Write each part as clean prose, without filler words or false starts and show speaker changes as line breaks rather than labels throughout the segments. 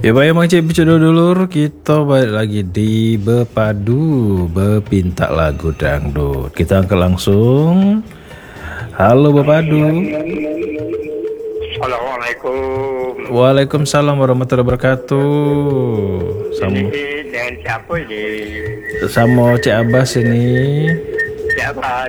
Ya Pak Emang Cik dulur, kita balik lagi di Bepadu Bepinta Lagu Dangdut. Kita angkat langsung. Halo Bepadu.
Assalamualaikum.
Waalaikumsalam warahmatullahi wabarakatuh.
Ini dengan siapa ini?
Sama Cik Abbas ini.
Siapa?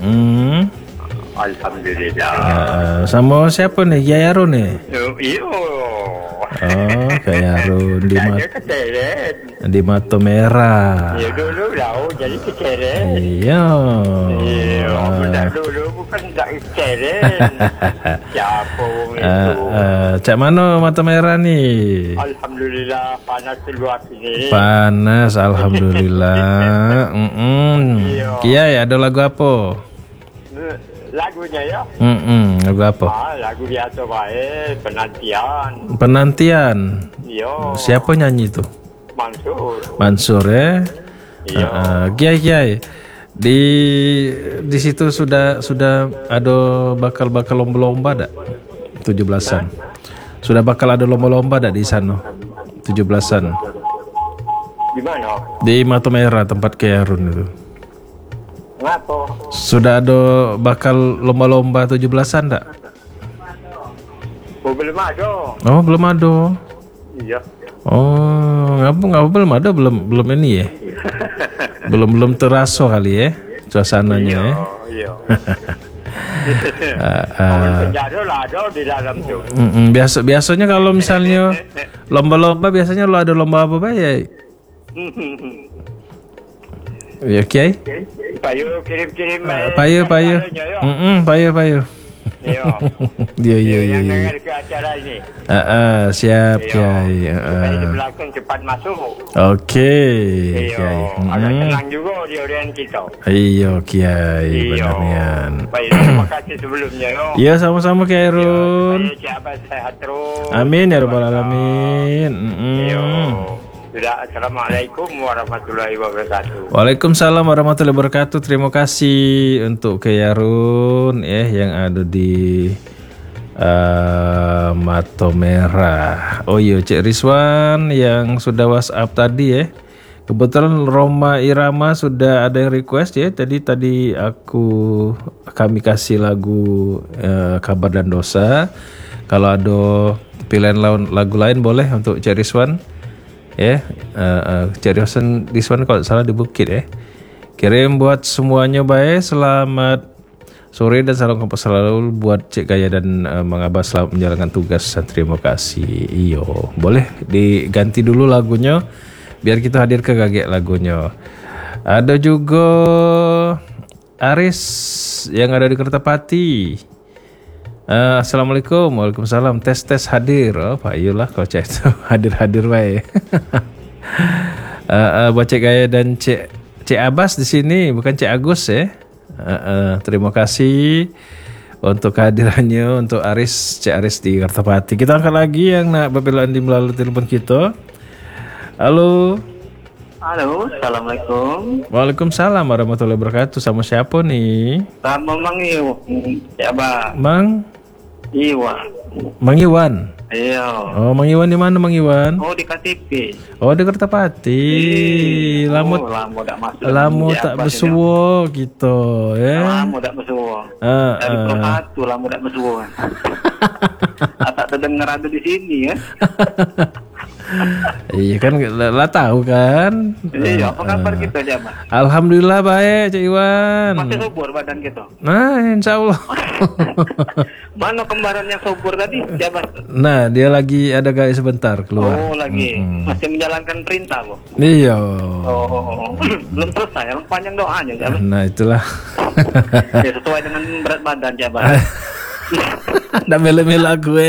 Alhamdulillah.
Sama siapa nih? Kiai Arun nih?
Iyo.
Oh, Kiai Arun di Mata Merah.
Ya dulu lah, jadi keceren.
Iya.
Iya, benar dulu bukan tak keceren. Siapa itu?
Cak mana Mata Merah nih?
Alhamdulillah panas luar sini.
Panas, alhamdulillah. Kiai ada lagu apa?
Lagunya ya?
Lagu apa?
Lagu biasa baik, penantian.
Penantian.
Iya.
Siapa nyanyi itu?
Mansur.
Mansur ya.
Iya.
Kiai. Di situ sudah ada bakal lomba-lomba dak? 17-an. Sudah bakal ada lomba-lomba dak di sana? 17-an.
Di mana?
Di Mata Merah tempat Kiai Arun itu.
Ngapa?
Sudah ada bakal lomba-lomba 17-an dak?
Oh, belum ada.
Oh, belum ada.
Iya.
Oh, ngapa belum ada, belum ini ya? belum terasa kali ya suasananya ya.
Iya. Penjara lah ada di dalam tu.
Biasanya kalau misalnya lomba-lomba biasanya lo ada lomba apa Pak ya? Ya Kiai?
Payu kirim-kirim.
Payu. Payu. Iya.
Yang dengar ke acara ini.
Siap Kiai.
Supaya di belakang cepat masuk.
Oke.
Kiai. Agak senang juga di orian kita.
Iya Kiai, benar.
Baik, terima kasih sebelumnya.
Iya sama-sama Kiai Arun.
Supaya siapa sehat terus.
Amin ya rabbal alamin.
Sudah, Assalamualaikum warahmatullahi wabarakatuh.
Waalaikumsalam warahmatullahi wabarakatuh. Terima kasih untuk Kiai Arun yang ada di Mata Merah. Oh iya, Cik Rizwan yang sudah WhatsApp tadi ya. Kebetulan Roma Irama sudah ada yang request ya. Tadi kami kasih lagu Kabar dan Dosa. Kalau ada pilihan lagu lain boleh untuk Cik Rizwan. Cik Rizwan kalau salah di Bukit ya. Kirim buat semuanya baik. Selamat sore dan salam kompas selalu buat Cik Gaya dan Mang Abbas selamat menjalankan tugas dan terima kasih. Iyo, boleh diganti dulu lagunya biar kita hadir ke gagek lagunya. Ada juga Aris yang ada di Kertapati. Assalamualaikum. Waalaikumsalam. Tes hadir. Oh Pak Yulah kalau cek itu hadir baik. Buat Cik Gaya dan Cik Abbas di sini bukan Cik Agus ya. Terima kasih untuk kehadirannya untuk Cik Aris di Kertapati. Kita angkat lagi yang nak berbelaan di melalui telepon kita. Halo.
Halo, Assalamualaikum.
Waalaikumsalam warahmatullahi wabarakatuh. Sama siapa nih?
Sama Mang Iwo. Siapa?
Mang
Iwan. Iya.
Oh, Mang Iwan di mana Mang Iwan?
Oh, di KTP.
Oh, di Kertapati. Lama tak bersuwo gitu ya.
Lama tak bersuwo. Dari Purwatu lama tak bersuwo. Tak terdengar ada di sini ya.
Iya kan lah tahu kan.
Iya, apa kabar kita Jama?
Alhamdulillah baik Cik Iwan.
Masih subur badan kita.
Nah, insyaallah.
Mana kembaran yang subur tadi Jama?
Nah, dia lagi ada gaya sebentar keluar.
Oh, lagi. Masih menjalankan perintah kok.
Iya.
Oh, belum selesai, panjang doanya Jama.
Nah, itulah.
Ya, sesuai dengan berat badan Jama.
Ada mele-mele gue.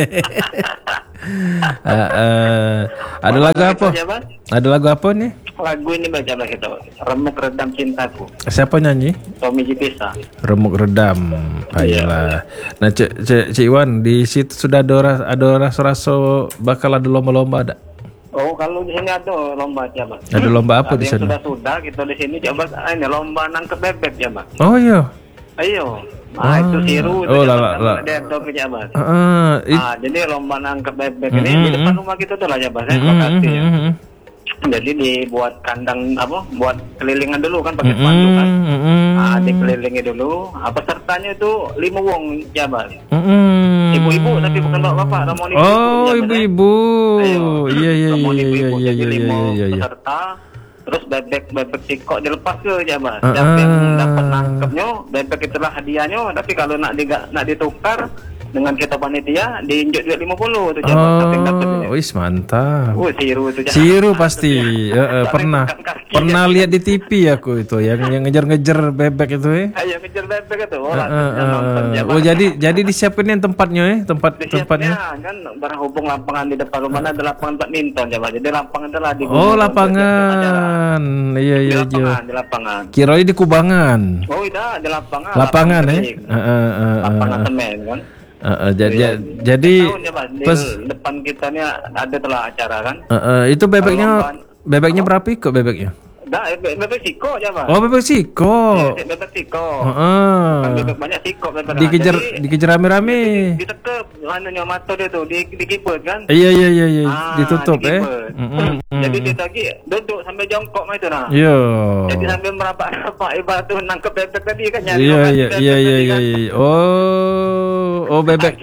Ada lagu apa? Ada lagu apa nih?
Lagu ini baca kita. Remuk Redam Cintaku.
Siapa nyanyi?
Tommy Jipisa.
Remuk Redam. Baiklah. Nah, Cik Iwan di situ sudah ada rasa-rasa bakal ada lomba-lomba ada?
Oh, kalau di sini ada lomba Jama.
Ada lomba apa di sana?
Sudah kita di sini coba ini lomba nangkep bebek Jama.
Oh iya.
Ayo. Itu siru itu dedo kerja Bas. Jadi lomba nangkep bebek ini di depan rumah kita tuh lah ya Bas, lokasi ya. Jadi dibuat kandang buat kelilingan dulu kan pakai spanduk kan. Dikelilingi dulu. Pesertanya itu 5 wong ya Bas. Ibu-ibu tapi bukan bapak-bapak, rombongan ibu.
Oh, ibu-ibu. Iya.
Jadi 5 peserta. Terus bebek sikok dilepas ke ya Bas. Siapa yang dapat nangkepnya, bebek itulah hadiahnya. Tapi kalau nak ditukar dengan kita panitia diinjek duit 50 tuh
Jabat. Wis mantap.
Siru itu.
Siru pasti. Pernah lihat di TV aku itu yang ngejar-ngejar bebek itu
Iya, ngejar bebek itu.
Jadi disiapin yang tempatnya tempatnya.
Kan berhubung lapangan di depan rumah ada lapangan badminton ya Bas. Jadi lapangan telah di
lapangan. Iya.
Di lapangan.
Kirain di kubangan.
Oh, tidak, di lapangan.
Lapangan
Lapangan semen kan.
Jadi
depan kita nih ada telah acara kan.
Itu bebeknya berapa kok bebeknya?
Bebek siko ya Bas.
Oh, bebek siko.
Bebek siko.
Kan
bebek banyak siko bebek.
Dikejar rame-rame.
Ditekep anunya mata dia tuh, dikipet kan?
Iya. Ditutup
Jadi dia lagi duduk sampai jongkok itu nah.
Iya.
Jadi sambil merapat-rapat ibarat tuh nangkep bebek tadi kan nyari.
Iya. Oh,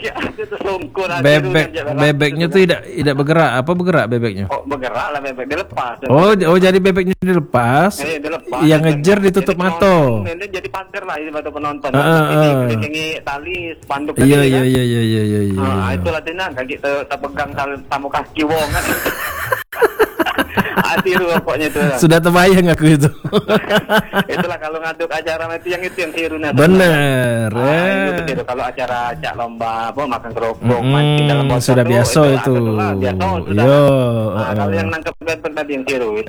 bebeknya tuh tidak bergerak. Apa bergerak bebeknya?
Oh, bergerak lah bebek, dilepas.
Oh, jadi bebeknya dilepas. Yang ngejar ditutup mata.
Ini jadi panter lah ibarat penonton. Dikelilingi tali spanduk tadi.
Iya.
Itulah tenang kaki terpegang tamu kaki wong kan. Siru pokoknya itu.
Sudah terbayang aku itu.
Itulah kalau ngaduk acara itu yang sirunya.
Bener.
Kalau acara acak lomba makan kerupuk mancing dalam botol
sudah biasa itu.
Kalau yang nangkep bebek tadi yang siru itu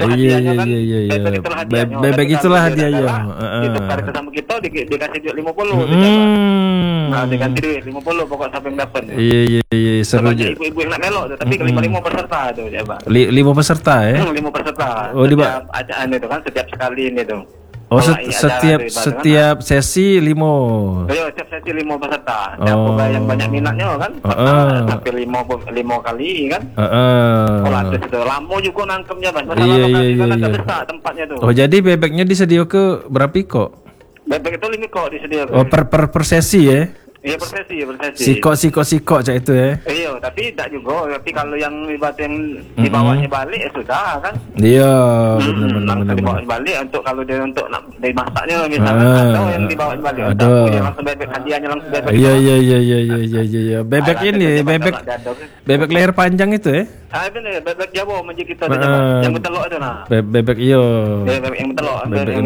bebek itulah hadiahnya.
Itu kali sama kita dikasih duit 50. Diganti duit 50 pokok sampai yang dapat.
Iya seru aja.
Ibu-ibu yang nak melok tapi 5 peserta tuh ya Bang.
5 peserta ya?
5 peserta. Setiap acara itu kan setiap sekali ini tuh.
Oh, setiap sesi 5.
Iya, setiap sesi 5 peserta. Siapa yang banyak minatnya kan? Sampai 5 kali kan? Lantas itu lama juga nangkepnya Bang. Iya. Besar tempatnya tuh.
Oh, jadi bebeknya disediakan ke berapa kok?
Bebek itu 5 kok disediakan.
Oh, per sesi ya?
Iya, per sesi.
Sikok cak itu ya.
Iya, tapi tidak juga. Tapi kalau yang ibarat yang dibawanya balik sudah kan.
Iya, benar.
Dibawa balik untuk kalau dia untuk nak dimasaknya misalnya atau yang dibawa balik. Ada. Langsung bebek hadiahnya langsung bebek.
Iya. Bebek ini, bebek leher panjang itu ya.
Benar, bebek Jawa menjadi kita yang bertelur itu nah.
Bebek iyo.
Bebek yang bertelur.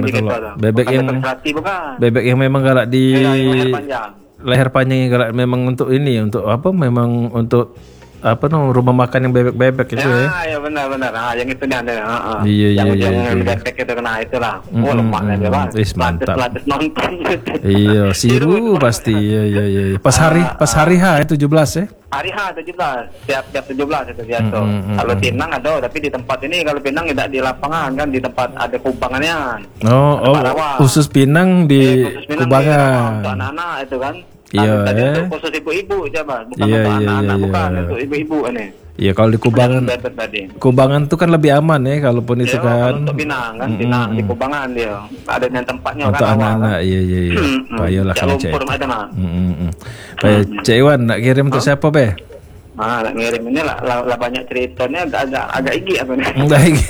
Bebek yang memang galak di leher panjang yang galak memang untuk ini, untuk apa? Memang untuk rumah makan yang bebek-bebek itu ya.
Ya benar. Yang itu nih ada.
Iya.
Yang bebek itu kena itulah. Lemaknya dia Bang.
Mantap.
Latih nonton.
Iya, siru pasti. Iya. Pas hari H 17 ya.
Hari H 17, tiap 17 itu biasa. Kalau Pinang ada, tapi di tempat ini kalau Pinang tidak di lapangan kan, di tempat ada kubangannya.
Khusus Pinang di kubangan.
Untuk anak-anak itu kan.
Iya.
Untuk khusus ibu-ibu coba, bukan untuk anak-anak, bukan untuk ibu-ibu ini.
Iya, kalau di Kubangan tuh kan lebih aman ya, kalaupun itu kan.
Untuk Pinang kan, Pinang di Kubangan dia. Ada yang tempatnya
untuk
kan.
Untuk anak-anak, iya. Payolah kalau Cek. Cek Iwan nak kirim untuk siapa be?
Nak ngirim ini lah banyak ceritanya agak igi apa nih?
Enggak igi.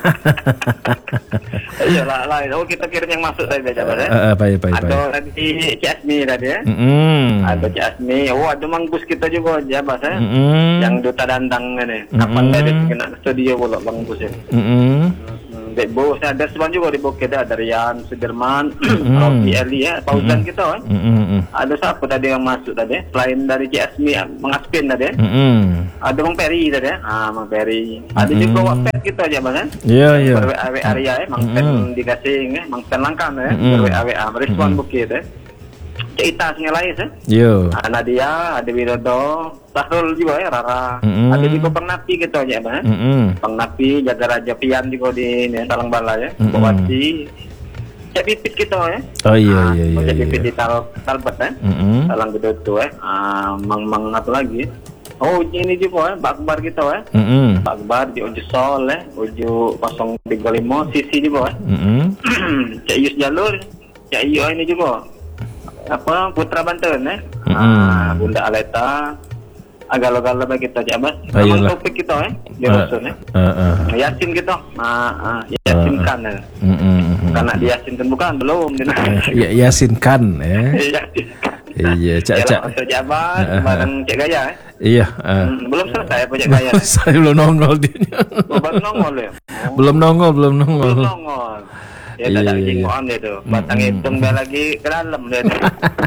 Iya lah. Oh, kita kirim yang masuk tadi aja Pak.
Baik.
Ada tadi Ciasmi tadi ya. Ada Ciasmi. Oh, ada Mang Gus kita juga aja Mas ya. Yang duta dandang ini. Kapan tadi kena ke studio pula Bang Gus ya. Dek Bos ada seban juga di Bukit ada Rian Sudirman, Robi Eli ya, Fauzan kita kan. Ada siapa tadi yang masuk tadi? Selain dari Ciasmi, Mengaspin tadi. Ada Mang Peri tadi ya. Mang Peri. Ada juga Wapet kita aja Bang kan. Iya. Berwa area ya, Mang Pen dikasih ya, Mang Pen Langkan ya. Berwa merespon Bukit ya. Cerita lain ya.
Yo.
Nadia, ada Widodo, Sahrul juga ya, Rara. Ada juga Pengnapi gitu aja Bang. Pengnapi, jaga Raja Pian juga di Talang Bala ya. Bawasi. Cek Pipit kita ya.
Oh iya.
Cek Pipit di Talbot ya. Dalam gedung itu ya. Mang apa lagi? Oh ini juga ya, Pak Akbar kita ya. Pak Akbar di Uju Sol ya, Uju 035 Sisi juga ya. Cek Yus Jalur, Cek Iyo ini juga. Apa Putra Banten ya. Bunda Aleta. Agak-agak bagi kita Cek Abbas. Memang topik kita ya, di Rasul ya. Yasin kita. Yasin kan ya. Karena di Yasin kan bukan belum.
Yasin kan ya.
Yasin kan.
Iya, Cak.
Untuk jabat bareng Cek Gaya ya.
Iya.
Belum selesai apa Cek Gaya.
Saya belum nongol dia.
Baru nongol ya.
Belum nongol.
Belum nongol. Ya tak ada jenggokan dia tuh. Batang hitung dia lagi ke dalam dia tuh.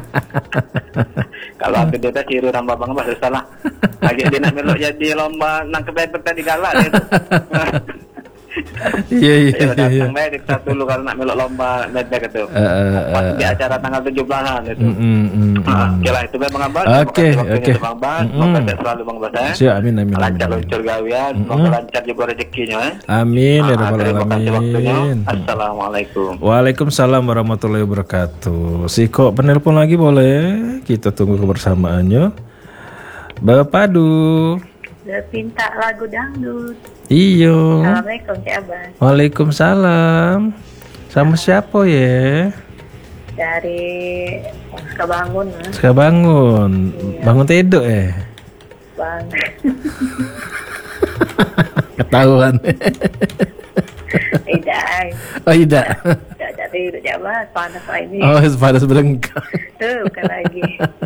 Kalau aku dia siru tambah bang Abbas salah. Lagi dia nak melok jadi lomba nangkep bebek tadi galak dia tuh.
Iya.
Datang baik kita dulu kalau nak melok lomba bebek itu. Pas di acara tanggal 17-an itu. Oke lah itu Bang Abbas.
Oke.
Bang Abbas, semoga sehat selalu Bang Abbas ya.
Siap, amin.
Lancar luncur gawian, semoga lancar juga rezekinya ya.
Amin ya rabbal
Terima kasih waktunya.
alamin.
Assalamualaikum.
Waalaikumsalam warahmatullahi wabarakatuh. Si kok penelpon lagi boleh? Kita tunggu kebersamaannya. Bapak Padu.
Pinta lagu dangdut.
Iyo.
Assalamualaikum Cik Abbas.
Waalaikumsalam. Sama siapa ya?
Dari Kebangun.
Bangun.
Iya.
Bangun tidur
Bang.
Ketahuan.
Tidak.
Oh tidak.
Tidak tidur Cik Abbas. Panas lah ini.
Oh panas berengkang.
Tuh bukan lagi.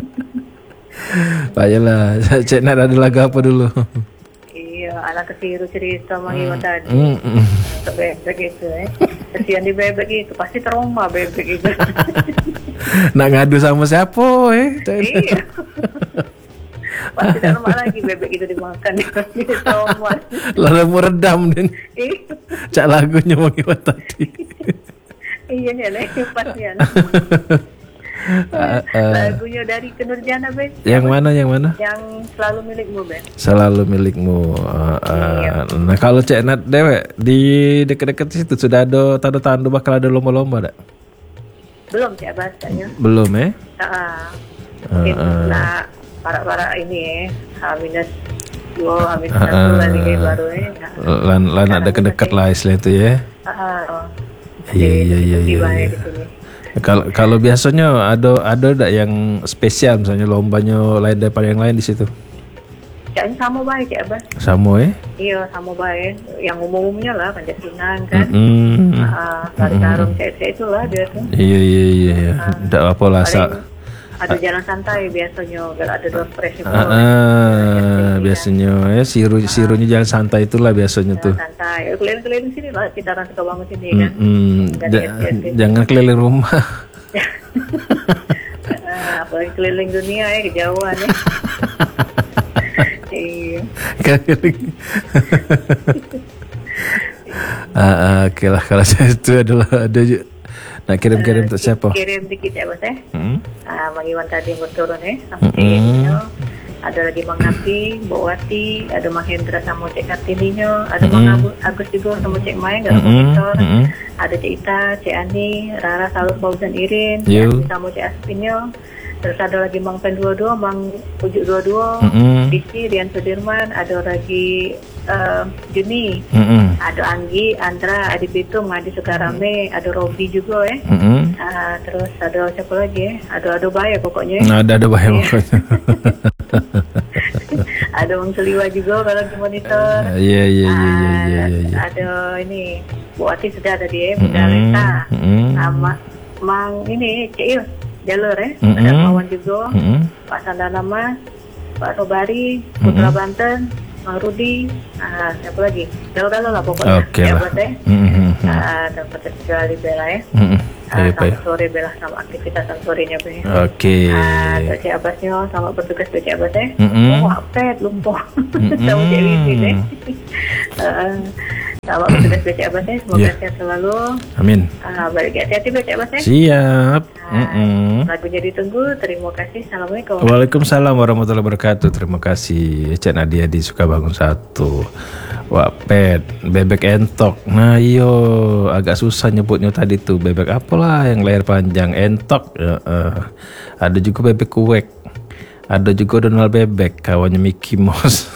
Baiklah. Cek nak ada lagu apa dulu?
Iya, anak kesiru cerita Mang Iwan tadi. Untuk bebek itu kesian di bebek itu. Pasti trauma bebek itu.
Nak ngadu sama siapa
Iya. Pasti trauma lagi bebek itu dimakan. Di trauma.
Lalu mau redam dan
Iya.
cak lagunya Mang Iwan tadi.
Iya nih, pasnya. Lagunya dari Kenurjana Ben.
Yang mana?
Yang selalu milikmu Ben.
Selalu milikmu. Nah kalau Cek Nat dewek di dekat-dekat situ sudah ada tanda-tanda bakal ada lomba-lomba tak?
Belum Cik Abbas kayaknya.
Belum
Mungkin nah para ini H-2, H-1 lagi baru
Lan ada kedekat lah istilah itu ya. Iya.
Di sini.
Kalau biasanya ada tak yang spesial misalnya lombanya lain daripada yang lain di situ?
Kayaknya sama baik Cik Abbas.
Sama
Iya sama baik. Yang umumnya lah panjat pinang kan. Tarik karung cek itulah dia tuh.
Iya. Tak apa lah
ada jalan santai biasanya, gak ada door prize.
Biasanya ya sirunya jalan santai itulah biasanya tuh.
Santai, keliling-keliling sini lah, kita orang Kebangun sini kan.
Jangan keliling rumah.
Apalagi keliling dunia ya, kejauhan ya. Iya.
Oke lah kalau itu adalah ada juga. Nah kirim-kirim untuk siapa?
Kirim dikit ya bos Mang Iwan tadi yang berturun sampai ada lagi Mang Napi, Mbak Wati, ada Mang Hendra sama Cek Kartininya, ada Mang Agus juga sama Cek Mai, nggak komputer, ada Cek Ita, Cek Ani, Rara, Salur, Fauzan, Irin, sama Cek Aspinyo. Terus ada lagi Mang Pen 22, Mang Ujuk 22, Disi, Rian Sudirman, ada lagi Juni, ada Anggi, Andra, Adi Pitung, Adi Sukarame, ada Robi juga terus ada siapa lagi ada Baya pokoknya.
Ada Baya pokoknya.
Ada Mang Seliwa juga kalau di monitor.
Iya.
Ada ini Bu Ati sudah ada dia, Bunda Leta, sama Mang ini Cil Jalur ada Kawan juga, Pak Sandana Mas, Pak Sobari, Putra Banten, Mang Rudi, siapa lagi? Jalur lah pokoknya.
Oke lah.
Dapat sekali Bella
Sampai
sore Bella sama aktivitas sorenya Be.
Oke.
Cik Abbasnya sama bertugas Cik Abbas apet lumpuh sama Cik Wifi sama bertugas Cik Abbas semoga sehat selalu.
Amin.
Balik hati-hati Cik Abbas
Siap.
Lagunya ditunggu. Terima kasih. Assalamualaikum.
Waalaikumsalam warahmatullahi wabarakatuh. Terima kasih Cik Nadia di Sukabangun 1. Wapped, bebek entok. Nah iyo, agak susah nyebutnya tadi tuh. Bebek apalah yang layar panjang, entok. Ada juga bebek kuek. Ada juga Donald Bebek, kawannya Mickey Mouse.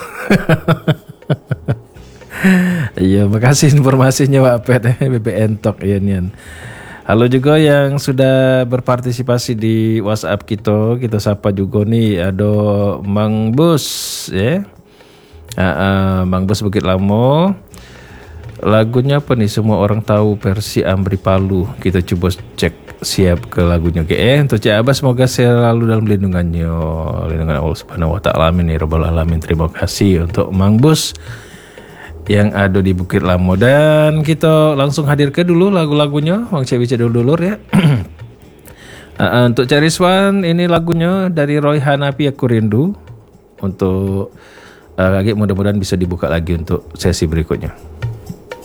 Iya, makasih informasinya Wapped. Bebek entok ya Nian. Halo juga yang sudah berpartisipasi di WhatsApp kita sapa juga nih. Ada Mang Bus ya. Mang Bus Bukit Lamo. Lagunya apa nih? Semua orang tahu versi Amri Palu. Kita coba cek siap ke lagunya. Untuk Cik Abah semoga selalu dalam lindungannya. Lindungan Allah Subhanahu wa taala. Amin ya rabbal alamin. Terima kasih untuk Mang Bus yang ada di Bukit Lamo. Dan kita langsung hadirkan dulu lagu-lagunya. Wang Cik Bicara dulu ya. Untuk Cik Rizwan, ini lagunya dari Roy Hanapi Aku Rindu. Untuk Kakek mudah-mudahan bisa dibuka lagi untuk sesi berikutnya.